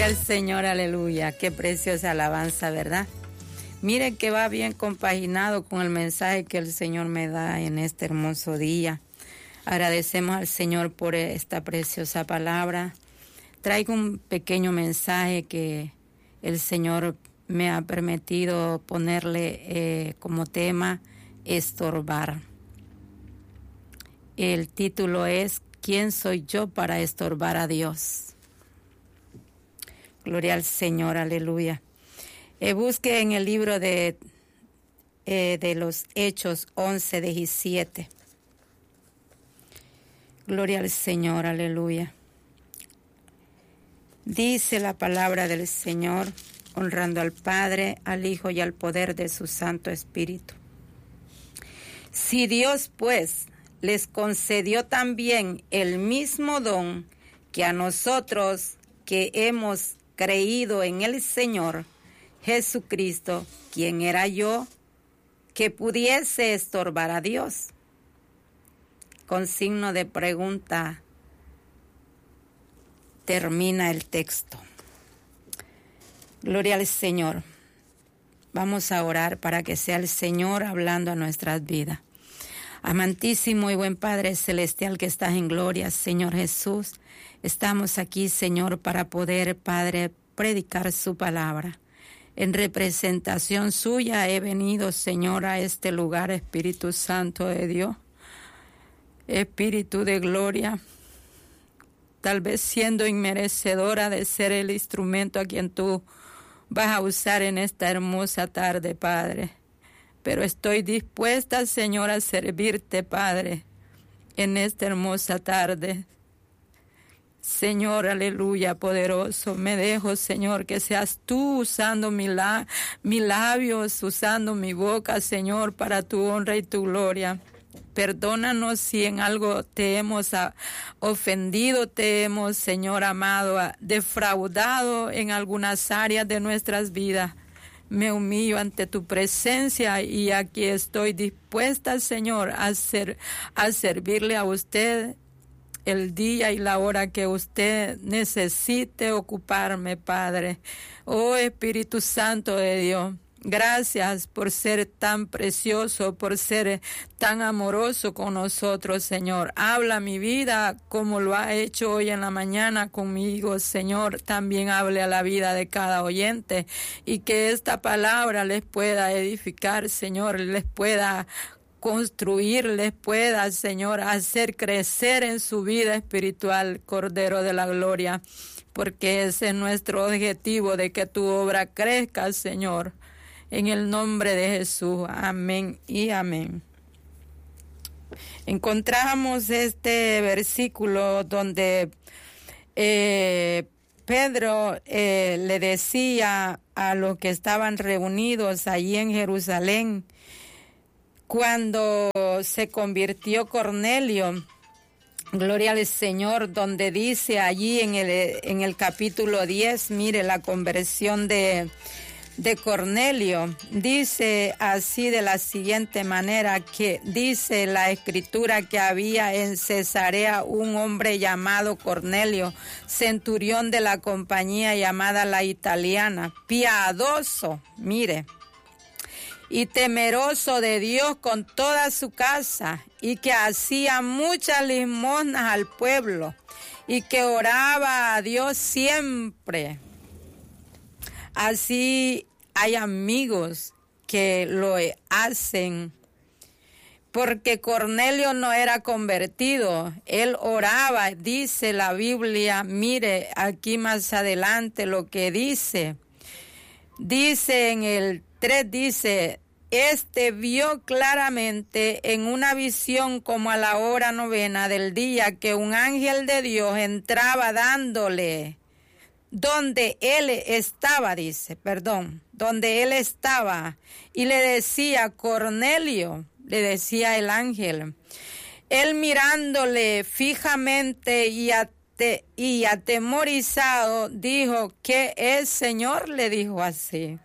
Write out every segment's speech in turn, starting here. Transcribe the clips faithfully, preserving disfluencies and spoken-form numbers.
al Señor, aleluya. Qué preciosa alabanza, ¿verdad? Mire que va bien compaginado con el mensaje que el Señor me da en este hermoso día. Agradecemos al Señor por esta preciosa palabra. Traigo un pequeño mensaje que el Señor me ha permitido ponerle eh, como tema, estorbar. El título es ¿Quién soy yo para estorbar a Dios? Gloria al Señor, aleluya. Eh, busque en el libro de, eh, de los Hechos once, diecisiete. Gloria al Señor, aleluya. Dice la palabra del Señor, honrando al Padre, al Hijo y al poder de su Santo Espíritu. Si Dios, pues, les concedió también el mismo don que a nosotros que hemos creído en el Señor Jesucristo, quien era yo, que pudiese estorbar a Dios. Con signo de pregunta termina el texto. Gloria al Señor. Vamos a orar para que sea el Señor hablando a nuestras vidas. Amantísimo y buen Padre Celestial que estás en gloria, Señor Jesús, estamos aquí, Señor, para poder, Padre, predicar su palabra. En representación suya he venido, Señor, a este lugar, Espíritu Santo de Dios, Espíritu de gloria, tal vez siendo inmerecedora de ser el instrumento a quien tú vas a usar en esta hermosa tarde, Padre. Pero estoy dispuesta, Señor, a servirte, Padre, en esta hermosa tarde. Señor, aleluya, poderoso, me dejo, Señor, que seas tú usando mi la, mis labios, usando mi boca, Señor, para tu honra y tu gloria. Perdónanos si en algo te hemos ofendido, te hemos, Señor amado, defraudado en algunas áreas de nuestras vidas. Me humillo ante tu presencia y aquí estoy dispuesta, Señor, a, ser, a servirle a usted el día y la hora que usted necesite ocuparme, Padre. Oh Espíritu Santo de Dios, gracias por ser tan precioso, por ser tan amoroso con nosotros, Señor. Habla mi vida como lo ha hecho hoy en la mañana conmigo, Señor. También hable a la vida de cada oyente y que esta palabra les pueda edificar, Señor, les pueda construir, les pueda, Señor, hacer crecer en su vida espiritual, Cordero de la Gloria, porque ese es nuestro objetivo, de que tu obra crezca, Señor. En el nombre de Jesús, amén y amén. Encontramos este versículo donde eh, Pedro eh, le decía a los que estaban reunidos allí en Jerusalén, cuando se convirtió Cornelio, gloria al Señor, donde dice allí en el, en el capítulo diez, mire la conversión de... de Cornelio, dice así de la siguiente manera, que dice la escritura que había en Cesarea un hombre llamado Cornelio, centurión de la compañía llamada la Italiana, piadoso, mire, y temeroso de Dios con toda su casa, y que hacía muchas limosnas al pueblo, y que oraba a Dios siempre. Así hay amigos que lo hacen, porque Cornelio no era convertido, él oraba, dice la Biblia, mire aquí más adelante lo que dice, dice en el tres, dice, este vio claramente en una visión como a la hora novena del día que un ángel de Dios entraba dándole donde él estaba, dice, perdón, donde él estaba, y le decía, Cornelio, le decía el ángel. Él mirándole fijamente y, ate, y atemorizado, dijo, ¿qué es, Señor? Le dijo así.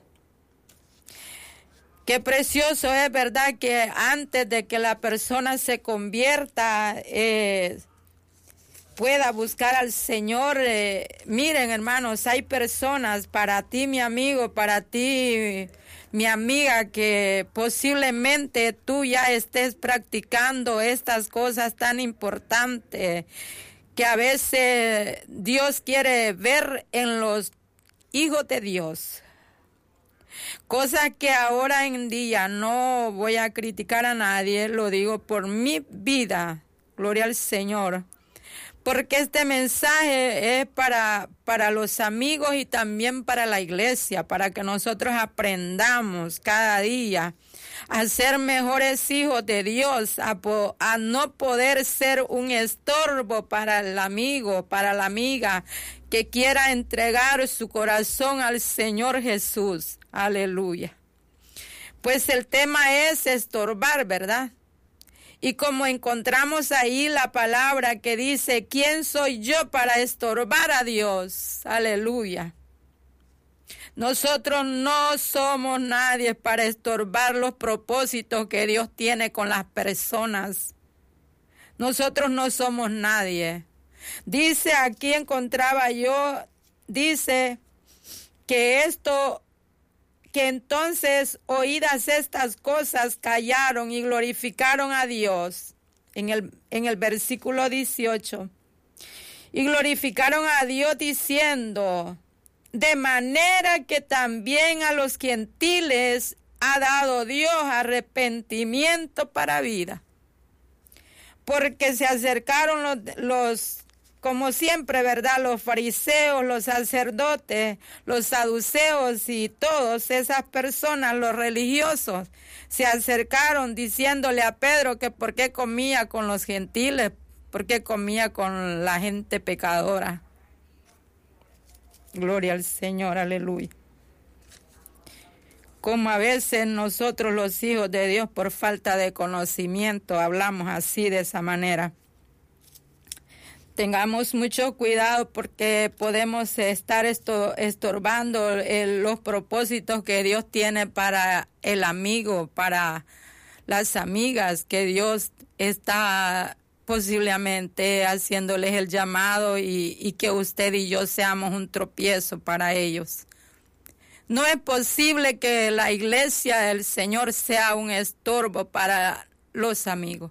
Qué precioso es, ¿verdad?, que antes de que la persona se convierta, eh, pueda buscar al Señor. Eh, miren, hermanos, hay personas, para ti, mi amigo, para ti, mi amiga, que posiblemente tú ya estés practicando estas cosas tan importantes que a veces Dios quiere ver en los hijos de Dios. Cosas que ahora en día no voy a criticar a nadie, lo digo por mi vida, gloria al Señor. Porque este mensaje es para, para los amigos y también para la iglesia, para que nosotros aprendamos cada día a ser mejores hijos de Dios, a, po, a no poder ser un estorbo para el amigo, para la amiga que quiera entregar su corazón al Señor Jesús. Aleluya. Pues el tema es estorbar, ¿verdad? Y como encontramos ahí la palabra que dice, ¿quién soy yo para estorbar a Dios? Aleluya. Nosotros no somos nadie para estorbar los propósitos que Dios tiene con las personas. Nosotros no somos nadie. Dice, aquí encontraba yo, dice que esto... que entonces, oídas estas cosas, callaron y glorificaron a Dios. En el, en el versículo dieciocho. Y glorificaron a Dios diciendo, de manera que también a los gentiles ha dado Dios arrepentimiento para vida. Porque se acercaron los... los como siempre, ¿verdad? Los fariseos, los sacerdotes, los saduceos y todas esas personas, los religiosos, se acercaron diciéndole a Pedro que por qué comía con los gentiles, por qué comía con la gente pecadora. Gloria al Señor, aleluya. Como a veces nosotros los hijos de Dios, por falta de conocimiento, hablamos así de esa manera. Tengamos mucho cuidado porque podemos estar esto, estorbando el, los propósitos que Dios tiene para el amigo, para las amigas, que Dios está posiblemente haciéndoles el llamado y, y que usted y yo seamos un tropiezo para ellos. No es posible que la iglesia del Señor sea un estorbo para los amigos.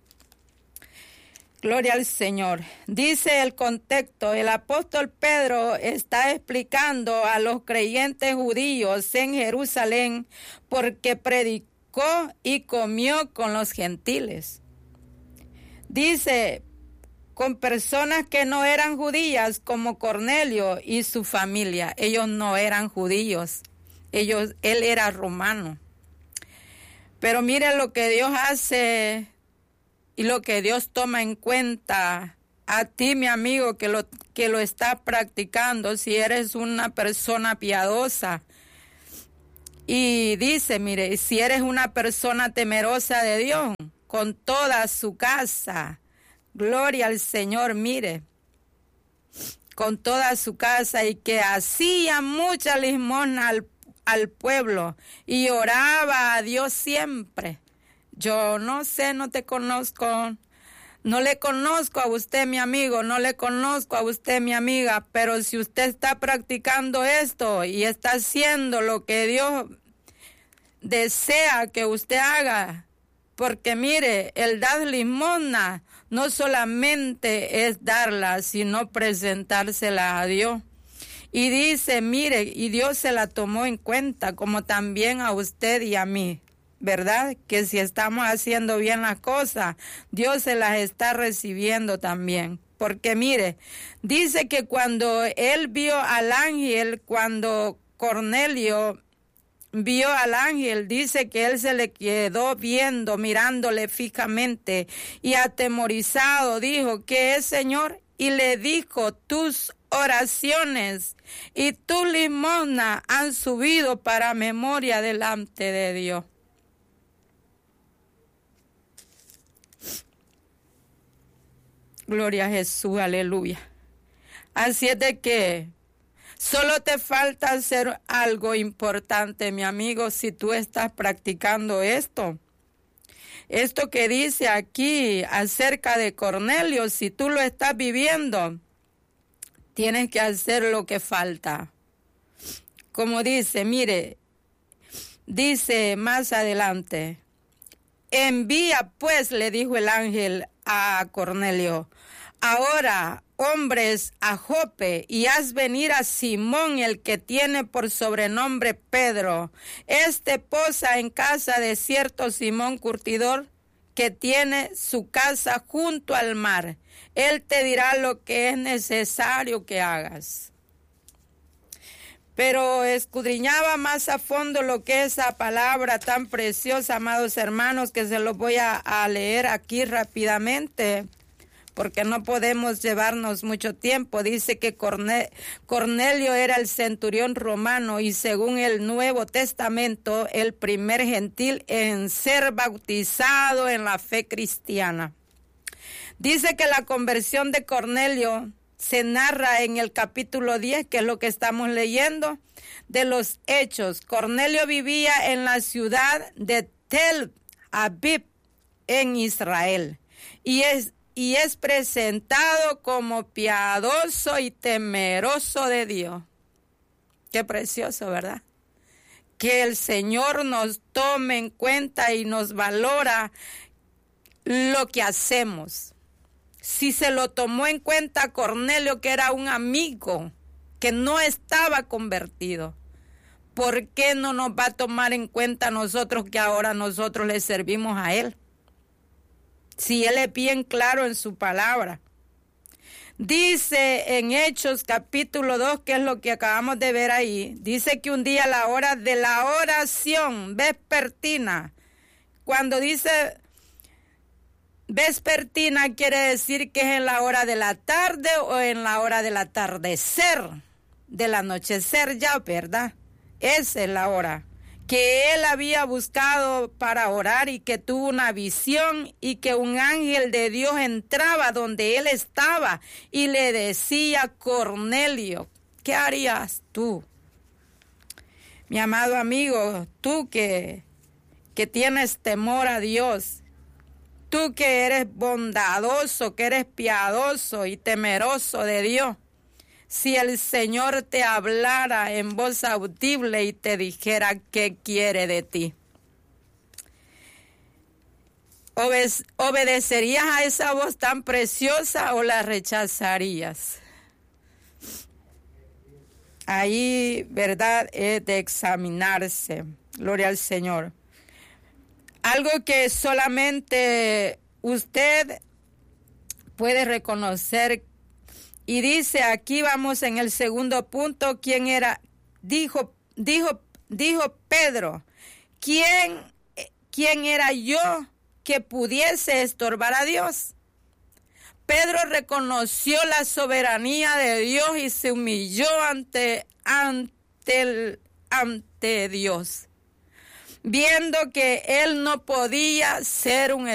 Gloria al Señor. Dice el contexto, el apóstol Pedro está explicando a los creyentes judíos en Jerusalén porque predicó y comió con los gentiles. Dice, con personas que no eran judías como Cornelio y su familia. Ellos no eran judíos, ellos, él era romano. Pero mire lo que Dios hace y lo que Dios toma en cuenta a ti, mi amigo, que lo, que lo está practicando, si eres una persona piadosa. Y dice, mire, si eres una persona temerosa de Dios, con toda su casa, gloria al Señor, mire, con toda su casa, y que hacía mucha limosna al, al pueblo y oraba a Dios siempre. Yo no sé, no te conozco, no le conozco a usted, mi amigo, no le conozco a usted, mi amiga, pero si usted está practicando esto y está haciendo lo que Dios desea que usted haga, porque mire, el dar limosna no solamente es darla, sino presentársela a Dios. Y dice, mire, y Dios se la tomó en cuenta, como también a usted y a mí. ¿Verdad? Que si estamos haciendo bien las cosas, Dios se las está recibiendo también. Porque mire, dice que cuando él vio al ángel, cuando Cornelio vio al ángel, dice que él se le quedó viendo, mirándole fijamente y atemorizado, dijo, ¿qué es, Señor? Y le dijo, tus oraciones y tu limosna han subido para memoria delante de Dios. Gloria a Jesús, aleluya. Así es de que solo te falta hacer algo importante, mi amigo, si tú estás practicando esto. Esto que dice aquí acerca de Cornelio, si tú lo estás viviendo, tienes que hacer lo que falta. Como dice, mire, dice más adelante, envía pues, le dijo el ángel a Cornelio, ahora hombres a Jope y haz venir a Simón, el que tiene por sobrenombre Pedro. Este posa en casa de cierto Simón curtidor, que tiene su casa junto al mar. Él te dirá lo que es necesario que hagas. Pero escudriñaba más a fondo lo que es esa palabra tan preciosa, amados hermanos, que se los voy a, a leer aquí rápidamente, porque no podemos llevarnos mucho tiempo. Dice que Cornelio era el centurión romano y según el Nuevo Testamento, el primer gentil en ser bautizado en la fe cristiana. Dice que la conversión de Cornelio se narra en el capítulo diez, que es lo que estamos leyendo, de los Hechos. Cornelio vivía en la ciudad de Tel Aviv, en Israel, y es y es presentado como piadoso y temeroso de Dios. Qué precioso, ¿verdad? Que el Señor nos tome en cuenta y nos valora lo que hacemos. Si se lo tomó en cuenta Cornelio, que era un amigo, que no estaba convertido, ¿por qué no nos va a tomar en cuenta a nosotros, que ahora nosotros le servimos a Él? Si Él es bien claro en su palabra. Dice en Hechos capítulo dos, que es lo que acabamos de ver ahí, dice que un día a la hora de la oración vespertina, cuando dice vespertina quiere decir que es en la hora de la tarde o en la hora del atardecer, del anochecer ya, ¿verdad? Esa es la hora que él había buscado para orar, y que tuvo una visión y que un ángel de Dios entraba donde él estaba y le decía: Cornelio, ¿qué harías tú? Mi amado amigo, tú que, que tienes temor a Dios, tú que eres bondadoso, que eres piadoso y temeroso de Dios, si el Señor te hablara en voz audible y te dijera qué quiere de ti, ¿Obede- ¿obedecerías a esa voz tan preciosa o la rechazarías? Ahí, ¿verdad?, es de examinarse. Gloria al Señor. Algo que solamente usted puede reconocer. Y dice aquí, vamos en el segundo punto, ¿quién era? Dijo, dijo, dijo Pedro, ¿quién, quién era yo que pudiese estorbar a Dios? Pedro reconoció la soberanía de Dios y se humilló ante, ante, el, ante Dios, viendo que él no podía ser un